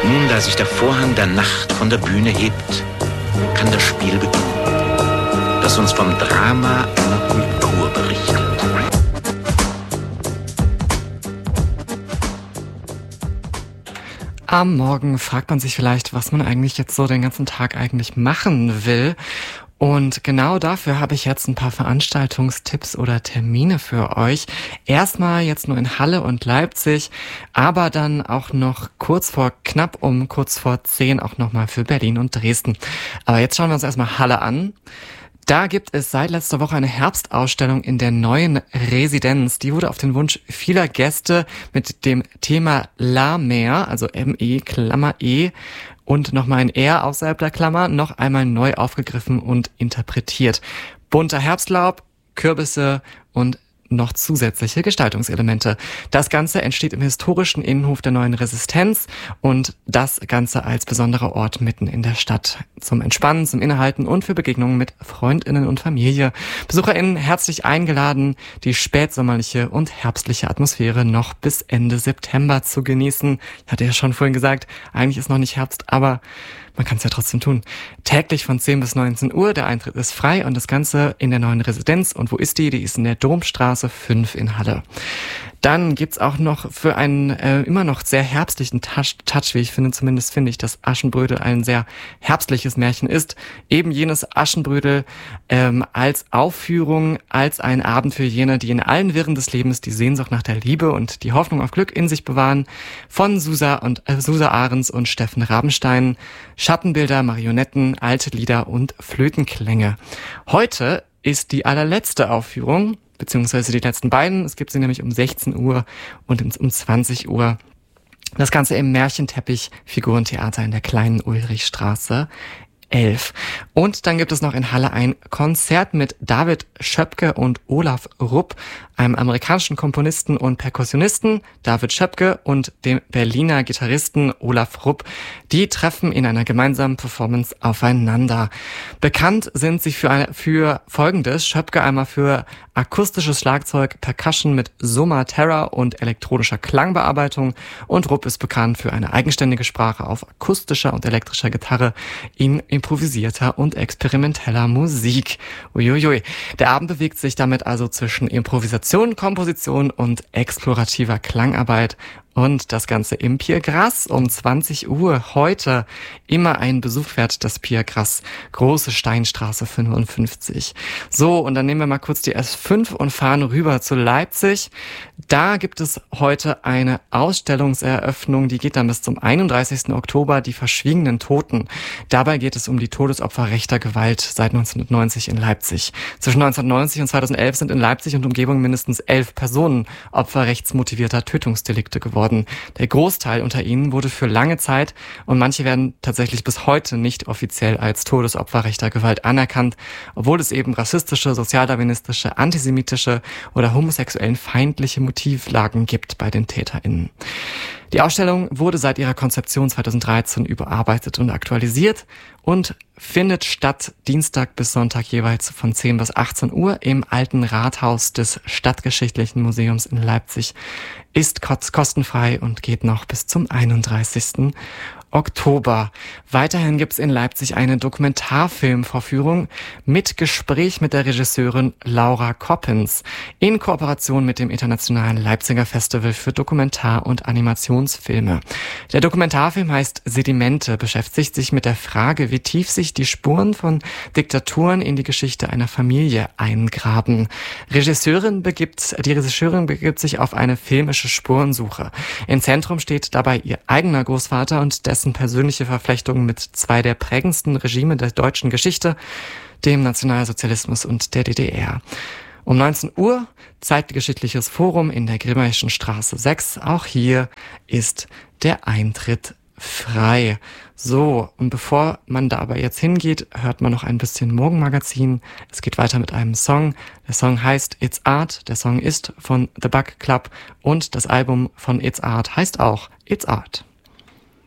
Nun, da sich der Vorhang der Nacht von der Bühne hebt, kann das Spiel beginnen, das uns vom Drama einer Kultur berichtet. Am Morgen fragt man sich vielleicht, was man eigentlich jetzt so den ganzen Tag eigentlich machen will. Und genau dafür habe ich jetzt ein paar Veranstaltungstipps oder Termine für euch. Erstmal jetzt nur in Halle und Leipzig, aber dann auch noch kurz vor 10 auch nochmal für Berlin und Dresden. Aber jetzt schauen wir uns erstmal Halle an. Da gibt es seit letzter Woche eine Herbstausstellung in der neuen Residenz. Die wurde auf den Wunsch vieler Gäste mit dem Thema La Mer, also M-E, Klammer E, und nochmal ein R außerhalb der Klammer, noch einmal neu aufgegriffen und interpretiert. Bunter Herbstlaub, Kürbisse und noch zusätzliche Gestaltungselemente. Das Ganze entsteht im historischen Innenhof der neuen Resistenz und das Ganze als besonderer Ort mitten in der Stadt. Zum Entspannen, zum Innehalten und für Begegnungen mit FreundInnen und Familie. BesucherInnen herzlich eingeladen, die spätsommerliche und herbstliche Atmosphäre noch bis Ende September zu genießen. Ich hatte ja schon vorhin gesagt, eigentlich ist noch nicht Herbst, aber man kann es ja trotzdem tun. Täglich von 10 bis 19 Uhr, der Eintritt ist frei und das Ganze in der neuen Residenz. Und wo ist die? Die ist in der Domstraße 5 in Halle. Dann gibt's auch noch für einen immer noch sehr herbstlichen Touch, wie ich finde, zumindest finde ich, dass Aschenbrödel ein sehr herbstliches Märchen ist. Eben jenes Aschenbrödel als Aufführung, als ein Abend für jene, die in allen Wirren des Lebens die Sehnsucht nach der Liebe und die Hoffnung auf Glück in sich bewahren. Von Susa Ahrens und Steffen Rabenstein. Schattenbilder, Marionetten, alte Lieder und Flötenklänge. Heute ist die allerletzte Aufführung, beziehungsweise die letzten beiden. Es gibt sie nämlich um 16 Uhr und um 20 Uhr. Das Ganze im Märchenteppich Figurentheater in der kleinen Ulrichstraße 11. Und dann gibt es noch in Halle ein Konzert mit David Schöpke und Olaf Rupp, einem amerikanischen Komponisten und Perkussionisten, David Schöpke, und dem Berliner Gitarristen Olaf Rupp. Die treffen in einer gemeinsamen Performance aufeinander. Bekannt sind sie für Folgendes: Schöpke einmal für akustisches Schlagzeug, Percussion mit Summa Terra und elektronischer Klangbearbeitung, und Rupp ist bekannt für eine eigenständige Sprache auf akustischer und elektrischer Gitarre in improvisierter und experimenteller Musik. Uiuiui. Der Abend bewegt sich damit also zwischen Improvisation, Komposition und explorativer Klangarbeit. Und das Ganze im Pier Grass um 20 Uhr. Heute immer ein Besuch wert, das Pier Grass, Große Steinstraße 55. So, und dann nehmen wir mal kurz die S5 und fahren rüber zu Leipzig. Da gibt es heute eine Ausstellungseröffnung, die geht dann bis zum 31. Oktober, die verschwiegenen Toten. Dabei geht es um die Todesopfer rechter Gewalt seit 1990 in Leipzig. Zwischen 1990 und 2011 sind in Leipzig und Umgebung mindestens 11 Personen Opfer rechtsmotivierter Tötungsdelikte geworden. Der Großteil unter ihnen wurde für lange Zeit, und manche werden tatsächlich bis heute nicht offiziell als Todesopfer rechter Gewalt anerkannt, obwohl es eben rassistische, sozialdarwinistische, antisemitische oder homosexuellen feindliche Motivlagen gibt bei den TäterInnen. Die Ausstellung wurde seit ihrer Konzeption 2013 überarbeitet und aktualisiert und findet statt Dienstag bis Sonntag jeweils von 10 bis 18 Uhr im Alten Rathaus des Stadtgeschichtlichen Museums in Leipzig, ist kostenfrei und geht noch bis zum 31. Oktober. Weiterhin gibt's in Leipzig eine Dokumentarfilmvorführung mit Gespräch mit der Regisseurin Laura Coppens in Kooperation mit dem Internationalen Leipziger Festival für Dokumentar- und Animationsfilme. Der Dokumentarfilm heißt Sedimente, beschäftigt sich mit der Frage, wie tief sich die Spuren von Diktaturen in die Geschichte einer Familie eingraben. Die Regisseurin begibt sich auf eine filmische Spurensuche. Im Zentrum steht dabei ihr eigener Großvater und dessen persönliche Verflechtungen mit zwei der prägendsten Regime der deutschen Geschichte, dem Nationalsozialismus und der DDR. Um 19 Uhr Zeitgeschichtliches Forum in der Grimmaischen Straße 6. Auch hier ist der Eintritt frei. So, und bevor man da aber jetzt hingeht, hört man noch ein bisschen Morgenmagazin. Es geht weiter mit einem Song. Der Song heißt It's Art. Der Song ist von The Bug Club und das Album von It's Art heißt auch It's Art.